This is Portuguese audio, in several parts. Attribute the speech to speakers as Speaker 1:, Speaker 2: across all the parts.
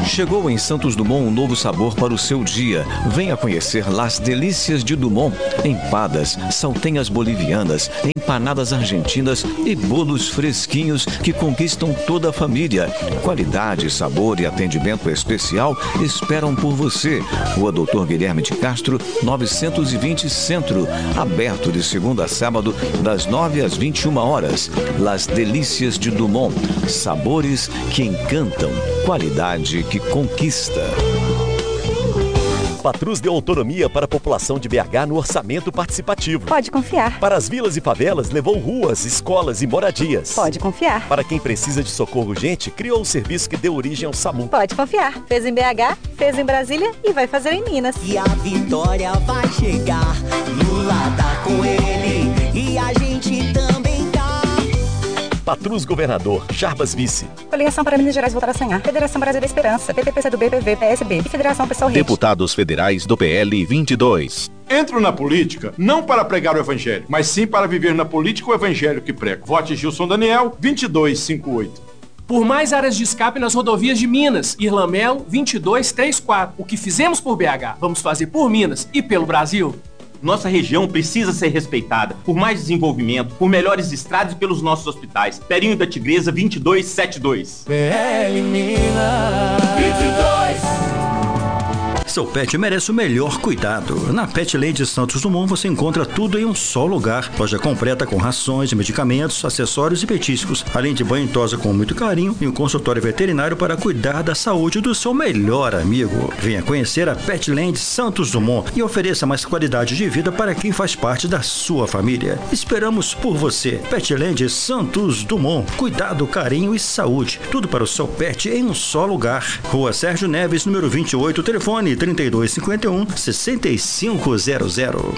Speaker 1: Chegou em Santos Dumont um novo sabor para o seu dia. Venha conhecer Las Delícias de Dumont. Empadas, saltenhas bolivianas, empanadas argentinas e bolos fresquinhos que conquistam toda a família. Qualidade, sabor e atendimento especial esperam por você. Rua Doutor Guilherme de Castro, 920 Centro. Aberto de segunda a sábado, das 9 às 21 horas. Las Delícias de Dumont. Sabores que encantam. Qualidade que conquista.
Speaker 2: Patrus deu autonomia para a população de BH no orçamento participativo.
Speaker 3: Pode confiar.
Speaker 2: Para as vilas e favelas, levou ruas, escolas e moradias.
Speaker 3: Pode confiar.
Speaker 2: Para quem precisa de socorro urgente, criou o serviço que deu origem ao SAMU.
Speaker 3: Pode confiar. Fez em BH, fez em Brasília e vai fazer em Minas.
Speaker 4: E a vitória vai chegar. Lula tá com ele e a gente também tá.
Speaker 2: Patrus governador, Jarbas vice.
Speaker 3: Coligação para Minas Gerais voltar a sonhar. Federação Brasil da Esperança, PP, PCdoB, PV, PSB e Federação Pessoal Rede.
Speaker 5: Deputados federais do PL 22.
Speaker 6: Entro na política não para pregar o evangelho, mas sim para viver na política o evangelho que prego. Vote Gilson Daniel, 2258.
Speaker 7: Por mais áreas de escape nas rodovias de Minas. Irlamelo, 2234. O que fizemos por BH, vamos fazer por Minas e pelo Brasil.
Speaker 8: Nossa região precisa ser respeitada por mais desenvolvimento, por melhores estradas e pelos nossos hospitais. Perinho da Tigresa, 2272.
Speaker 4: PL Minas 22.
Speaker 9: Seu pet merece o melhor cuidado. Na Petland Santos Dumont você encontra tudo em um só lugar. Loja completa com rações, medicamentos, acessórios e petiscos, além de banho e tosa com muito carinho e um consultório veterinário para cuidar da saúde do seu melhor amigo. Venha conhecer a Petland Santos Dumont e ofereça mais qualidade de vida para quem faz parte da sua família. Esperamos por você. Petland Santos Dumont. Cuidado, carinho e saúde. Tudo para o seu pet em um só lugar. Rua Sérgio Neves, número 28, telefone 3251-6500.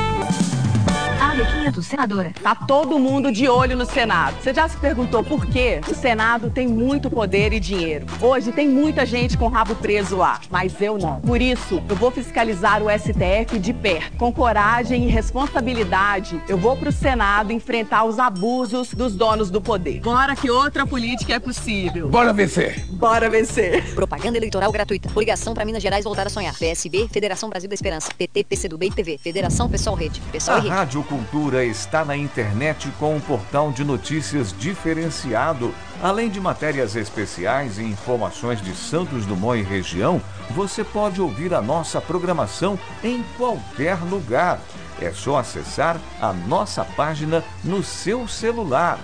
Speaker 10: Senadora. Tá todo mundo de olho no Senado. Você já se perguntou por quê? O Senado tem muito poder e dinheiro. Hoje tem muita gente com o rabo preso lá, mas eu não. Por isso, eu vou fiscalizar o STF de perto. Com coragem e responsabilidade, eu vou pro Senado enfrentar os abusos dos donos do poder. Bora que outra política é possível.
Speaker 11: Bora vencer.
Speaker 10: Bora vencer.
Speaker 12: Propaganda eleitoral gratuita. Coligação para Minas Gerais voltar a sonhar. PSB, Federação Brasil da Esperança. PT, PCdoB e PV. Federação Pessoal Rede. Pessoal
Speaker 1: A
Speaker 12: e Rede.
Speaker 1: Rádio Cultura está na internet com um portal de notícias diferenciado. Além de matérias especiais e informações de Santos Dumont e região, você pode ouvir a nossa programação em qualquer lugar. É só acessar a nossa página no seu celular.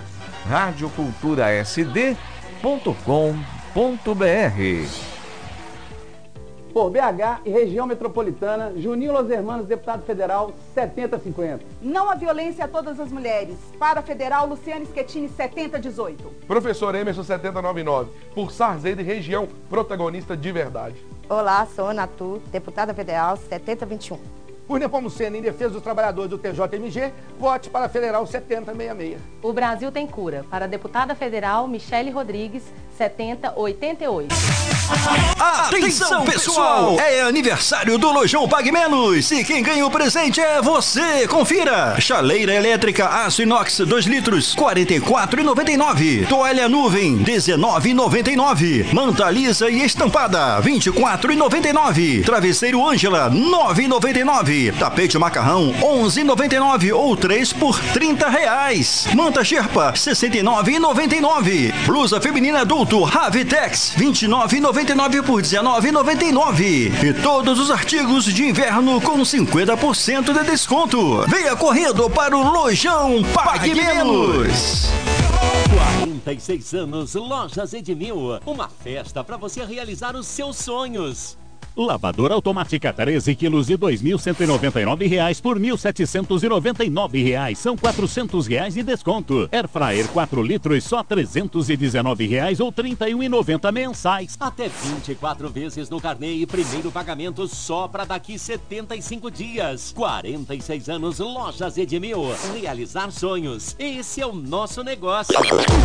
Speaker 1: radioculturasd.com.br.
Speaker 13: Por BH e região metropolitana, Juninho Los Hermanos, deputado federal, 7050.
Speaker 14: Não à violência a todas as mulheres. Para federal, Luciane Schettini, 7018.
Speaker 11: Professor Emerson, 7099. Por Sarzedo e região, protagonista de verdade.
Speaker 15: Olá, sou Ana Tu, deputada federal, 7021.
Speaker 13: Por Nepomuceno, em defesa dos trabalhadores do TJMG, vote para Federal 7066.
Speaker 16: O Brasil tem cura. Para a deputada federal Michele Rodrigues, 7088.
Speaker 9: Atenção, pessoal! É aniversário do Lojão Pague Menos e quem ganha o presente é você! Confira! Chaleira elétrica aço inox 2 litros, R$ 44,99. Toalha nuvem, R$ 19,99. Manta lisa e estampada, R$ 24,99. Travesseiro Ângela, R$ 9,99. Tapete macarrão, R$ 11,99 ou 3 por R$ 30. Manta Sherpa, R$ 69,99. Blusa feminina adulto Ravitex, R$ 29,99 por R$ 19,99. E todos os artigos de inverno com 50% de desconto. Venha correndo para o Lojão Pague Menos.
Speaker 2: 46 anos, Lojas Edmil. Uma festa para você realizar os seus sonhos.
Speaker 17: Lavadora automática 13 quilos de R$ 2.199 por R$ 1.799. São R$ 400 de desconto. Air Fryer 4 litros só R$ 319 ou R$ 31,90 mensais.
Speaker 2: Até 24 vezes no carnê e primeiro pagamento só para daqui 75 dias. 46 anos, Lojas Edmil. Realizar sonhos. Esse é o nosso negócio.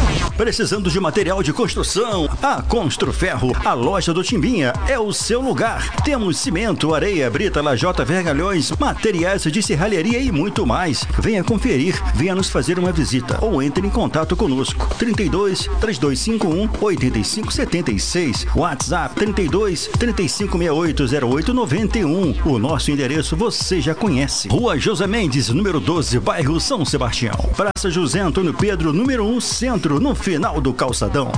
Speaker 9: Precisando de material de construção? A Construferro, a loja do Timbinha, é o seu lugar. Beira-Mar. Temos cimento, areia, brita, lajota, vergalhões, materiais de serralheria e muito mais. Venha conferir, venha nos fazer uma visita ou entre em contato conosco. 32 3251 8576, WhatsApp 32 3568 0891. O nosso endereço você já conhece. Rua José Mendes, número 12, bairro São Sebastião. Praça José Antônio Pedro, número 1, centro, no final do calçadão.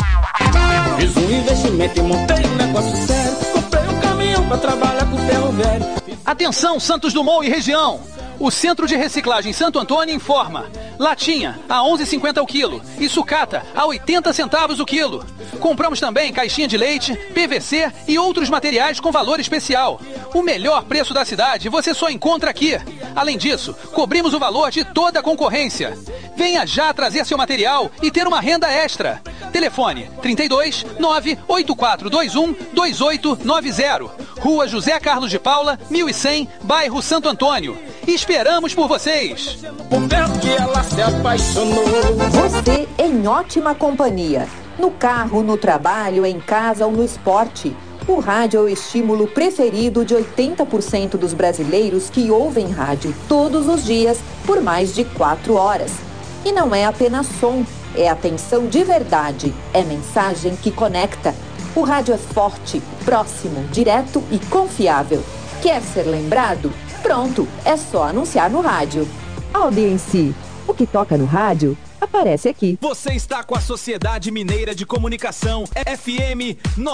Speaker 18: Fiz um investimento e montei um negócio sério. Comprei um caminhão pra trabalhar com ferro velho.
Speaker 19: Atenção, Santos Dumont e região. O Centro de Reciclagem Santo Antônio informa: latinha a 11,50 o quilo e sucata a 80 centavos o quilo. Compramos também caixinha de leite, PVC e outros materiais com valor especial. O melhor preço da cidade você só encontra aqui. Além disso, cobrimos o valor de toda a concorrência. Venha já trazer seu material e ter uma renda extra. Telefone 32 98421 2890. Rua José Carlos de Paula, 1100, bairro Santo Antônio. Esperamos por vocês.
Speaker 18: Que ela se apaixonou.
Speaker 20: Você em ótima companhia. No carro, no trabalho, em casa ou no esporte. O rádio é o estímulo preferido de 80% dos brasileiros que ouvem rádio todos os dias por mais de 4 horas. E não é apenas som, é atenção de verdade, é mensagem que conecta. O rádio é forte, próximo, direto e confiável. Quer ser lembrado? Pronto, é só anunciar no rádio. Audiência, o que toca no rádio aparece aqui.
Speaker 21: Você está com a Sociedade Mineira de Comunicação, FM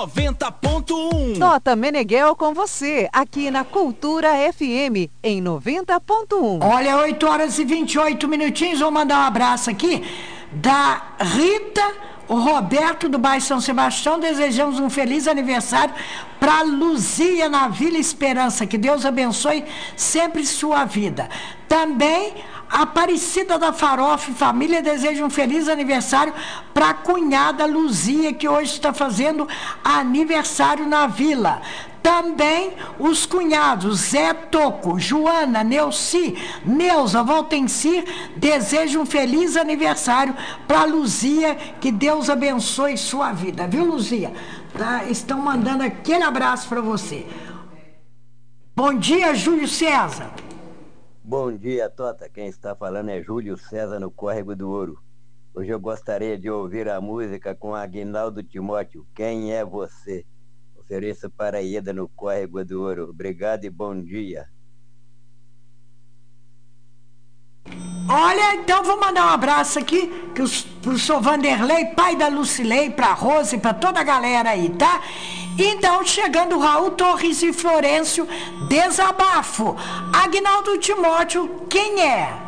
Speaker 21: 90.1.
Speaker 22: Nota Meneghel com você, aqui na Cultura FM, em 90.1.
Speaker 23: Olha, 8 horas e 28 minutinhos, vou mandar um abraço aqui da Rita, o Roberto do bairro São Sebastião. Desejamos um feliz aniversário para Luzia na Vila Esperança, que Deus abençoe sempre sua vida. Também Aparecida da Farofa e família deseja um feliz aniversário para a cunhada Luzia, que hoje está fazendo aniversário na vila. Também os cunhados Zé Toco, Joana, Neuci, Neuza, Valtencir desejam um feliz aniversário para Luzia, que Deus abençoe sua vida, viu, Luzia? Tá? Estão mandando aquele abraço para você. Bom dia, Júlio César.
Speaker 24: Bom dia, Tota. Quem está falando é Júlio César, no Córrego do Ouro. Hoje eu gostaria de ouvir a música com Aguinaldo Timóteo, Quem é Você? Ofereço para a Ieda no Córrego do Ouro. Obrigado e bom dia.
Speaker 23: Olha, então vou mandar um abraço aqui pro senhor Vanderlei, pai da Lucilei, pra Rose, pra toda a galera aí, tá? Então, chegando Raul Torres e Florencio, Desabafo. Aguinaldo Timóteo, quem é?